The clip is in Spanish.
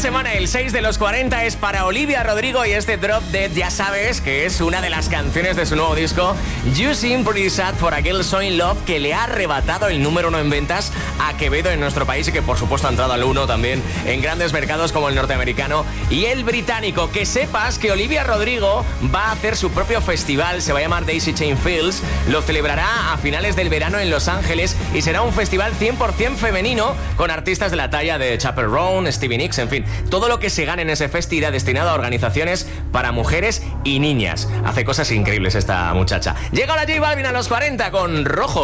semana el 6 de los 40 es para Olivia Rodrigo y este Drop Dead, ya sabes que es una de las canciones de su nuevo disco You Seem Pretty Sad for a Girl So In Love, que le ha arrebatado el número 1 en ventas a Quevedo en nuestro país y que por supuesto ha entrado al 1 también en grandes mercados como el norteamericano y el británico. Que sepas que Olivia Rodrigo va a hacer su propio festival, se va a llamar Daisy Chain Fields, lo celebrará a finales del verano en Los Ángeles y será un festival 100% femenino con artistas de la talla de Chappell Roan, Stevie Nicks, en fin, todo lo que se gane en ese festi irá destinado a organizaciones para mujeres y niñas. Hace cosas increíbles esta muchacha. Llega la J Balvin a los 40 con Rojo.